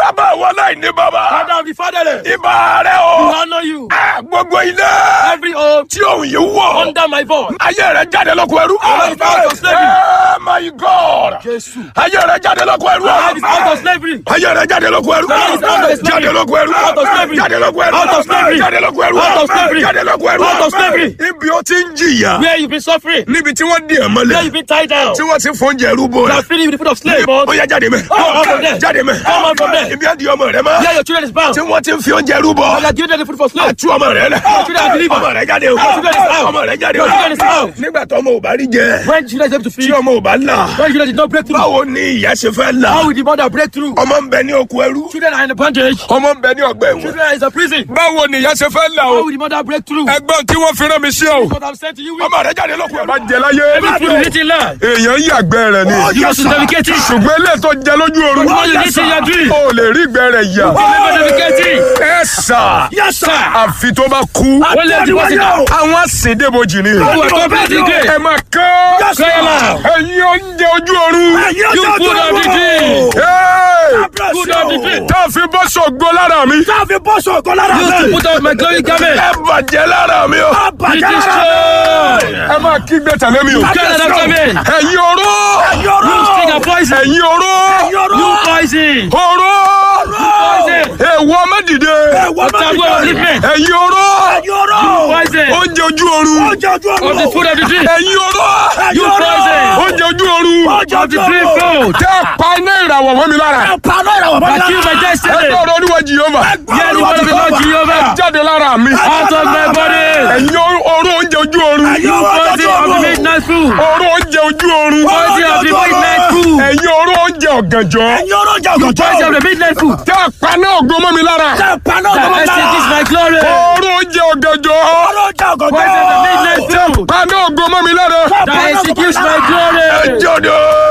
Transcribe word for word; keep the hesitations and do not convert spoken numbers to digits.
Bàbá wọn láì ní bàbá. Father of the fatherless. Ibà rẹ̀ o. We honor you. Gbogbo ilé. Every home. Tí òun yìí wọ̀. Under my voice. Ayé rẹ̀ jáde lóko ẹrú. Life is out of slavery. Oh my God. Jesus. Ayé rẹ̀ jáde lóko ẹrú. Life is out of slavery. Ayé rẹ̀ jáde lóko ẹrú. Life is out of slavery. Jáde lóko ẹrú. Out of slavery. Jáde lóko ẹrú. Out of slavery. Jáde lóko ẹrú. Out of slavery. Jáde lóko ẹrú. Out of slavery. Ibi ó ti ń jìyà. Where you been suffering. Níbi tí wọ́n di ẹ̀ Where mọ́lẹ̀. you been tied down. Tí wọ́n ti fún oúnjẹ ẹrú bò You rẹ̀. are feeding with the food of slave. Ó yá jáde mẹ́. Come out from there. Jáde mẹ́. Come out from there. Ibi á di ọmọ rẹ̀ mọ́. Where your children is bound. Tí wọ́n ti fi oúnjẹ ẹrú bọ̀. You are giving them the food for slave. Àtú ọmọ rẹ̀ lẹ̀. children are delivered. Ọmọ rẹ̀ jáde o. children is out. Ọmọ rẹ̀ jáde o. Your children is out. Nígbà tó ọmọ ò bá rí jẹ. When children is able to Tí feed. ọmọ ò bá là. When children did not break through. Báwo ni ìyá ṣe fẹ́ là? How will the mother break through? Ọmọ ń bẹ ní oko ẹrú. Children are in the bondage. Ọmọ ń bẹ ní ọgbà ẹ̀wọ̀n. Children are in the prison. Báwo ni ìyá ṣe fẹ́ là How o? will the mother break through? Ẹgbọ́n tí wọ́n fi rán mi sí o. What I'm saying to you is. Ọmọ rẹ̀ jáde lóko ẹrú. Bá jẹ láyé. Every food you eat in life. Èèyàn yàgbẹ́ rẹ̀ ni. You must dedicate it. Ṣùgbọ́n ilé tó jẹ lójú oorun. What you eat in your dream. O lè rí ìgbẹ́ rẹ̀ yà. Remember dedicate it. Ẹ sà. Yes, sir. Àfi tó bá kú. Wọ́n lé ẹjú wọ́n sí náà. Àwọn àsèdébojì ni. You are completely great. Ẹ máa kán. Cry aloud. Ẹ̀yin oúnjẹ ojú oorun. You food of the dream. Hey! Food of the dream. Tá a fi bọ́ ṣògo lára mi. Tá a fi bọ́ ṣògo lára mi. You to put out my glory garment. Ẹ bàjẹ́ lára mi o. Ẹ It bàjẹ́ is lára mi. true. Ẹ máa kígbe tẹ̀lé mi o. Cry after me. Ẹ̀yin oró. Yọ̀rọ̀. You sting and poison. Ẹ̀yin oró. Yọ̀rọ̀. You poison. Oró. Poison. Èèwọ̀ mẹ́dìde. Ẹ̀wọ̀n náà Taboo of living. Ẹ̀yin oró. Yọ̀rọ̀. Poison. Oúnjẹ ojú oorun. Oúnjẹ ojú Of the oorun. food of the dream. Ẹ̀yin oró. You poison. Oúnjẹ ojú oorun. Oúnjẹ Of the ojú dream oorun. food. Tẹ́ ẹ pa iná ìràwọ̀ mọ́ mi lára. Ẹ pa náà ìràwọ̀ bọ́ I kill my destiny. Ẹ gbọ́dọ̀ oníwọ̀ Jèhófà. Hear the word of the Lord Jehovah. Jáde lára mi. Out of my body. Ẹ̀yin oró oúnjẹ ojú oorun. Ẹ̀yin oró Poison ojú of the oorun. midnight food. Oró oúnjẹ ojú oorun. Poison of the midnight food. Ẹ̀yin oró oúnjẹ ọ̀gànjọ́. Ẹ̀yin oró oúnjẹ ọ̀gànjọ́. Poison of the midnight food. Tẹ́ ẹ pa iná ògo mọ́ mi lára. Ẹ pa náà ìràwọ̀ That extinguish my glory. Oró oúnjẹ ọ̀gànjọ́. Oró oúnjẹ Poison of the ọ̀gànjọ́. midnight food. Pa iná ògo mọ́ mi lára. That executes my Ẹ glory. jọ̀dọ̀.